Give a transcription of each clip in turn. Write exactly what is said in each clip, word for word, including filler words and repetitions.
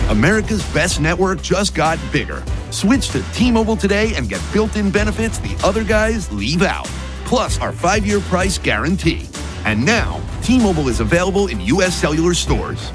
America's best network just got bigger. Switch to T-Mobile today and get built-in benefits the other guys leave out. Plus our five-year price guarantee. And now, T-Mobile is available in U S cellular stores.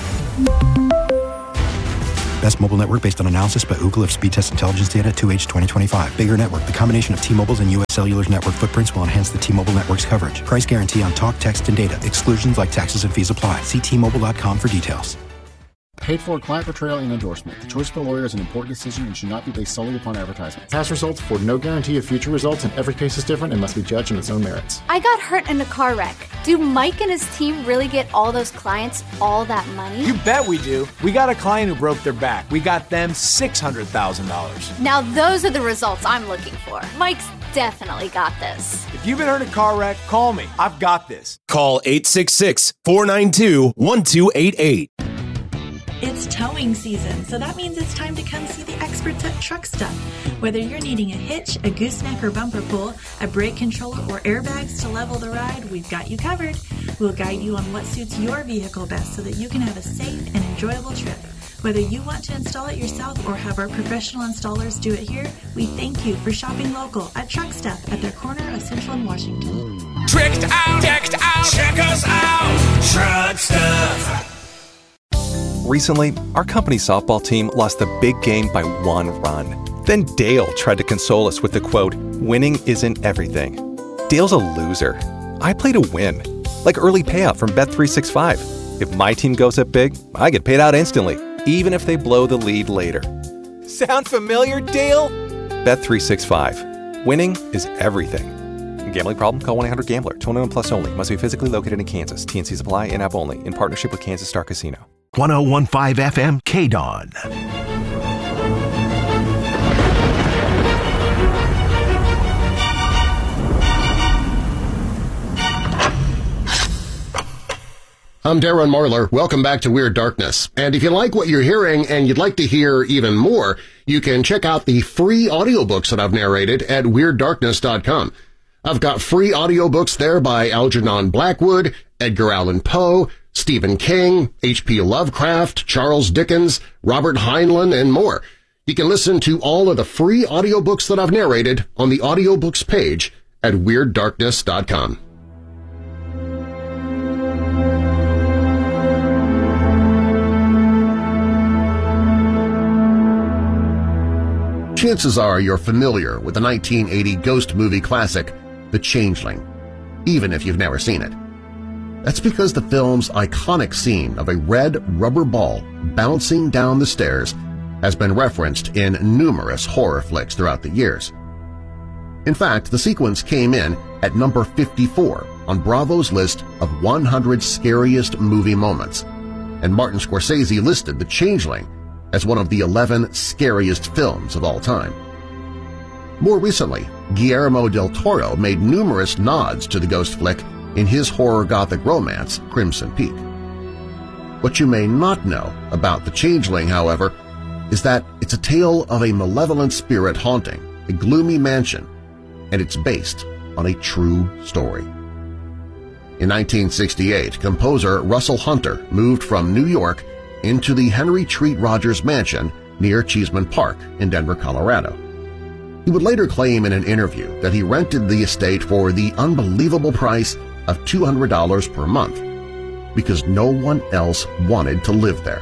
Best mobile network based on analysis by Ookla of speed test intelligence data two H twenty twenty-five. Bigger network. The combination of T-Mobile's and U S Cellular's network footprints will enhance the T-Mobile network's coverage. Price guarantee on talk, text, and data. Exclusions like taxes and fees apply. See T Mobile dot com for details. Paid for client portrayal and endorsement. The choice of a lawyer is an important decision and should not be based solely upon advertisement. Past results afford no guarantee of future results, and every case is different and must be judged on its own merits. I got hurt in a car wreck. Do Mike and his team really get all those clients all that money? You bet we do. We got a client who broke their back. We got them six hundred thousand dollars. Now those are the results I'm looking for. Mike's definitely got this. If you've been hurt in a car wreck, call me. I've got this. Call eight six six, four nine two, one two eight eight. It's towing season, so that means it's time to come see the experts at Truck Stuff. Whether you're needing a hitch, a gooseneck or bumper pull, a brake controller, or airbags to level the ride, we've got you covered. We'll guide you on what suits your vehicle best so that you can have a safe and enjoyable trip. Whether you want to install it yourself or have our professional installers do it here, we thank you for shopping local at Truck Stuff at their corner of Central and Washington. Tricked out, decked out, check us out, Truck Stuff. Recently, our company softball team lost the big game by one run. Then Dale tried to console us with the quote, "Winning isn't everything." Dale's a loser. I play to win. Like early payout from Bet three sixty-five. If my team goes up big, I get paid out instantly, even if they blow the lead later. Sound familiar, Dale? Bet three sixty-five. Winning is everything. Gambling problem? Call one eight hundred gambler. twenty-one plus only. Must be physically located in Kansas. T and C's apply. In-app only. In partnership with Kansas Star Casino. one oh one point five F M K D O N. I'm Darren Marlar. Welcome back to Weird Darkness. And if you like what you're hearing and you'd like to hear even more, you can check out the free audiobooks that I've narrated at weird darkness dot com. I've got free audiobooks there by Algernon Blackwood, Edgar Allan Poe, Stephen King, H P Lovecraft, Charles Dickens, Robert Heinlein, and more. You can listen to all of the free audiobooks that I've narrated on the audiobooks page at weird darkness dot com. Chances are you're familiar with the nineteen eighty ghost movie classic, The Changeling, even if you've never seen it. That's because the film's iconic scene of a red rubber ball bouncing down the stairs has been referenced in numerous horror flicks throughout the years. In fact, the sequence came in at number fifty-four on Bravo's list of one hundred scariest movie moments, and Martin Scorsese listed The Changeling as one of the eleven scariest films of all time. More recently, Guillermo del Toro made numerous nods to the ghost flick in his horror gothic romance, Crimson Peak. What you may not know about The Changeling, however, is that it's a tale of a malevolent spirit haunting a gloomy mansion, and it's based on a true story. In nineteen sixty-eight, composer Russell Hunter moved from New York into the Henry Treat Rogers Mansion near Cheesman Park in Denver, Colorado. He would later claim in an interview that he rented the estate for the unbelievable price of two hundred dollars per month because no one else wanted to live there.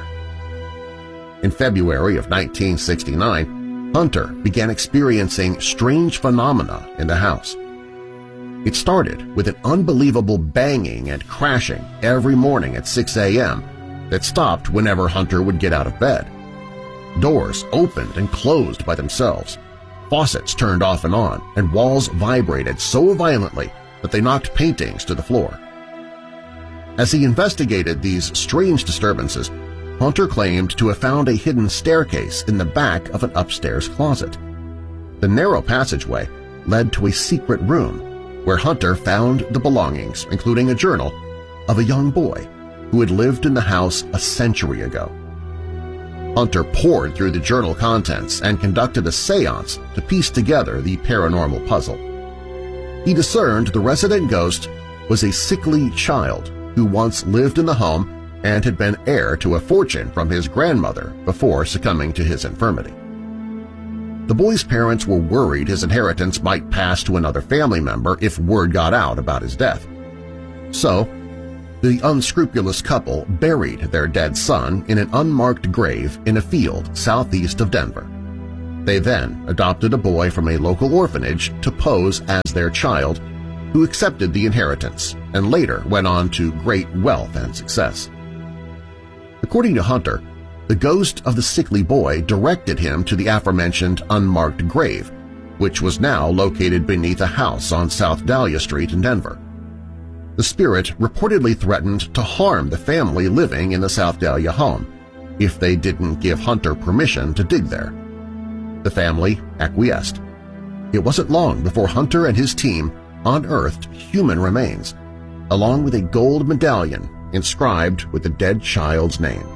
In February of nineteen sixty-nine, Hunter began experiencing strange phenomena in the house. It started with an unbelievable banging and crashing every morning at six a m that stopped whenever Hunter would get out of bed. Doors opened and closed by themselves. Faucets turned off and on, and walls vibrated so violently that they knocked paintings to the floor. As he investigated these strange disturbances, Hunter claimed to have found a hidden staircase in the back of an upstairs closet. The narrow passageway led to a secret room where Hunter found the belongings, including a journal, of a young boy who had lived in the house a century ago. Hunter pored through the journal contents and conducted a seance to piece together the paranormal puzzle. He discerned the resident ghost was a sickly child who once lived in the home and had been heir to a fortune from his grandmother before succumbing to his infirmity. The boy's parents were worried his inheritance might pass to another family member if word got out about his death. So, the unscrupulous couple buried their dead son in an unmarked grave in a field southeast of Denver. They then adopted a boy from a local orphanage to pose as their child, who accepted the inheritance and later went on to great wealth and success. According to Hunter, the ghost of the sickly boy directed him to the aforementioned unmarked grave, which was now located beneath a house on South Dahlia Street in Denver. The spirit reportedly threatened to harm the family living in the South Dahlia home if they didn't give Hunter permission to dig there. The family acquiesced. It wasn't long before Hunter and his team unearthed human remains, along with a gold medallion inscribed with the dead child's name.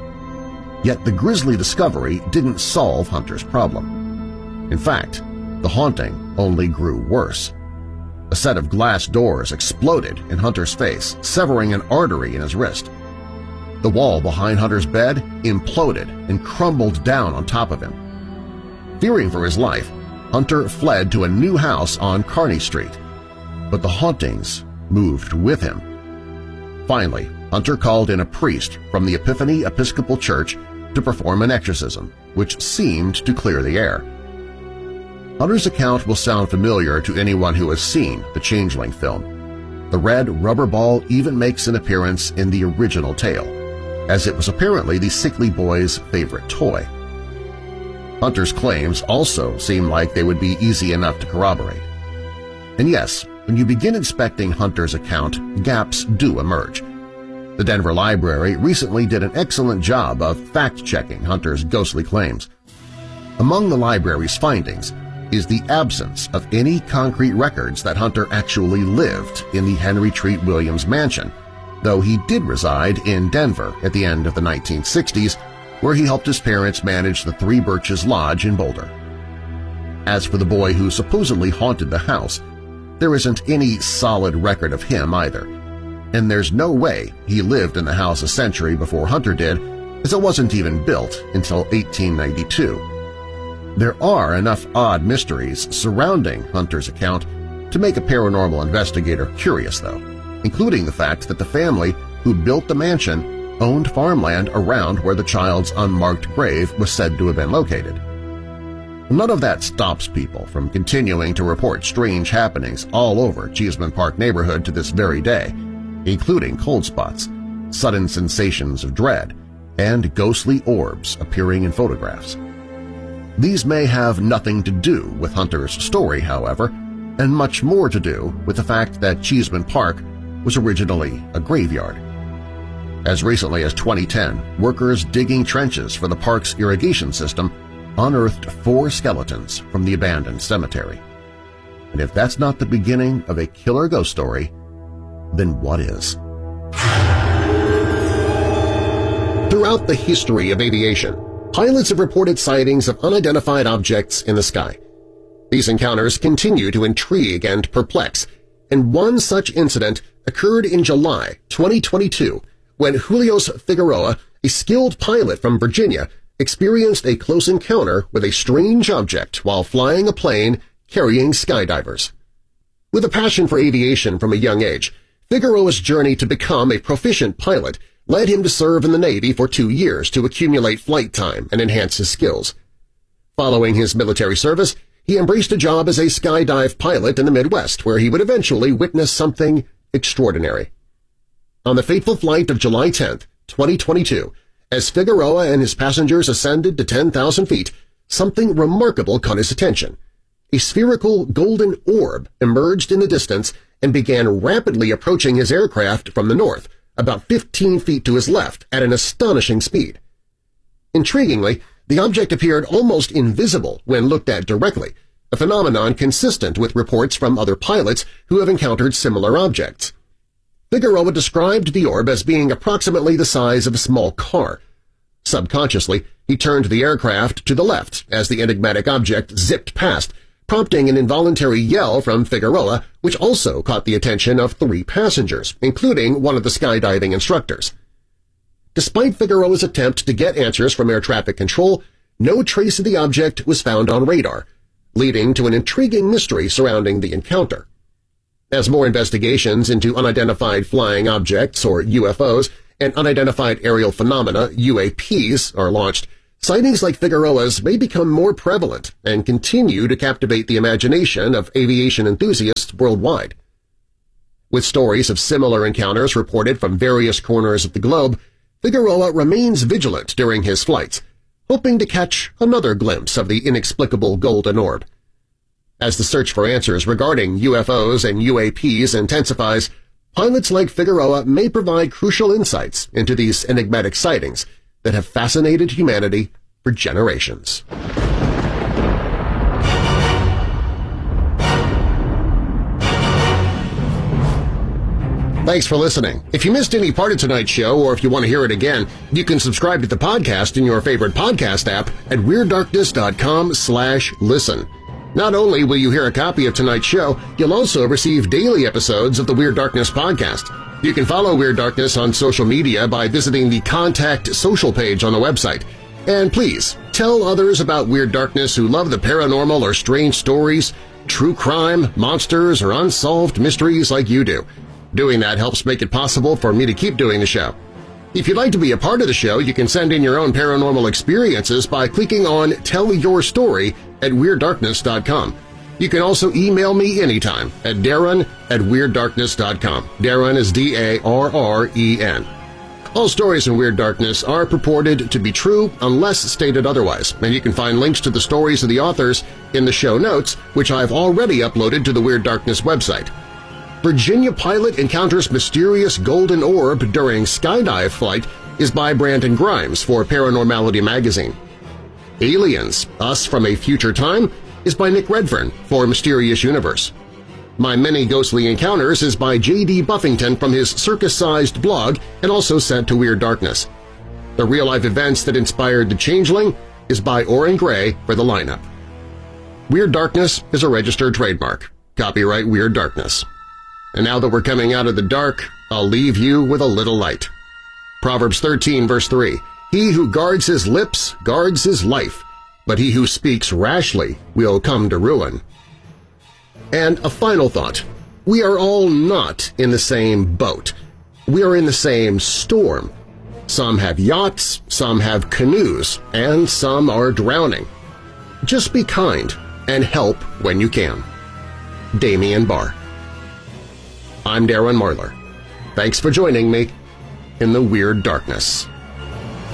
Yet the grisly discovery didn't solve Hunter's problem. In fact, the haunting only grew worse. A set of glass doors exploded in Hunter's face, severing an artery in his wrist. The wall behind Hunter's bed imploded and crumbled down on top of him. Fearing for his life, Hunter fled to a new house on Kearney Street, but the hauntings moved with him. Finally, Hunter called in a priest from the Epiphany Episcopal Church to perform an exorcism, which seemed to clear the air. Hunter's account will sound familiar to anyone who has seen the Changeling film. The red rubber ball even makes an appearance in the original tale, as it was apparently the sickly boy's favorite toy. Hunter's claims also seem like they would be easy enough to corroborate. And yes, when you begin inspecting Hunter's account, gaps do emerge. The Denver Library recently did an excellent job of fact-checking Hunter's ghostly claims. Among the library's findings is the absence of any concrete records that Hunter actually lived in the Henry Treat Williams mansion, though he did reside in Denver at the end of the nineteen sixties, where he helped his parents manage the Three Birches Lodge in Boulder. As for the boy who supposedly haunted the house, there isn't any solid record of him either, and there's no way he lived in the house a century before Hunter did, as it wasn't even built until eighteen ninety-two. There are enough odd mysteries surrounding Hunter's account to make a paranormal investigator curious, though, including the fact that the family who built the mansion owned farmland around where the child's unmarked grave was said to have been located. None of that stops people from continuing to report strange happenings all over Cheeseman Park neighborhood to this very day, including cold spots, sudden sensations of dread, and ghostly orbs appearing in photographs. These may have nothing to do with Hunter's story, however, and much more to do with the fact that Cheeseman Park was originally a graveyard. As recently as twenty ten, workers digging trenches for the park's irrigation system unearthed four skeletons from the abandoned cemetery. And if that's not the beginning of a killer ghost story, then what is? Throughout the history of aviation, pilots have reported sightings of unidentified objects in the sky. These encounters continue to intrigue and perplex, and one such incident occurred in July twenty twenty-two when Julios Figueroa, a skilled pilot from Virginia, experienced a close encounter with a strange object while flying a plane carrying skydivers. With a passion for aviation from a young age, Figueroa's journey to become a proficient pilot led him to serve in the Navy for two years to accumulate flight time and enhance his skills. Following his military service, he embraced a job as a skydive pilot in the Midwest, where he would eventually witness something extraordinary. On the fateful flight of July tenth, twenty twenty-two, as Figueroa and his passengers ascended to ten thousand feet, something remarkable caught his attention. A spherical golden orb emerged in the distance and began rapidly approaching his aircraft from the north, about fifteen feet to his left at an astonishing speed. Intriguingly, the object appeared almost invisible when looked at directly, a phenomenon consistent with reports from other pilots who have encountered similar objects. Figueroa described the orb as being approximately the size of a small car. Subconsciously, he turned the aircraft to the left as the enigmatic object zipped past, prompting an involuntary yell from Figueroa, which also caught the attention of three passengers, including one of the skydiving instructors. Despite Figueroa's attempt to get answers from air traffic control, no trace of the object was found on radar, leading to an intriguing mystery surrounding the encounter. As more investigations into unidentified flying objects, or U F Os, and unidentified aerial phenomena, U A Ps, are launched, sightings like Figueroa's may become more prevalent and continue to captivate the imagination of aviation enthusiasts worldwide. With stories of similar encounters reported from various corners of the globe, Figueroa remains vigilant during his flights, hoping to catch another glimpse of the inexplicable golden orb. As the search for answers regarding U F Os and U A Ps intensifies, pilots like Figueroa may provide crucial insights into these enigmatic sightings that have fascinated humanity for generations. Thanks for listening. If you missed any part of tonight's show, or if you want to hear it again, you can subscribe to the podcast in your favorite podcast app at Weird Darkness dot com slash listen. Not only will you hear a copy of tonight's show, you'll also receive daily episodes of the Weird Darkness podcast. You can follow Weird Darkness on social media by visiting the Contact Social page on the website. And please, tell others about Weird Darkness who love the paranormal or strange stories, true crime, monsters, or unsolved mysteries like you do. Doing that helps make it possible for me to keep doing the show. If you'd like to be a part of the show, you can send in your own paranormal experiences by clicking on Tell Your Story at Weird Darkness dot com. You can also email me anytime at Darren at Weird Darkness dot com. Darren is D A R R E N. All stories in Weird Darkness are purported to be true unless stated otherwise, and you can find links to the stories of the authors in the show notes, which I've already uploaded to the Weird Darkness website. Virginia pilot encounters mysterious golden orb during skydive flight is by Brandon Grimes for Paranormality magazine. Aliens, Us from a Future Time is by Nick Redfern for Mysterious Universe. My Many Ghostly Encounters is by J D Buffington from his circus-sized blog and also sent to Weird Darkness. The Real-Life Events That Inspired the Changeling is by Oren Gray for the lineup. Weird Darkness is a registered trademark. Copyright Weird Darkness. And now that we're coming out of the dark, I'll leave you with a little light. Proverbs thirteen, verse three, He who guards his lips guards his life, but he who speaks rashly will come to ruin. And a final thought. We are all not in the same boat. We are in the same storm. Some have yachts, some have canoes, and some are drowning. Just be kind and help when you can. Damien Barr. I'm Darren Marlar. Thanks for joining me in the Weird Darkness.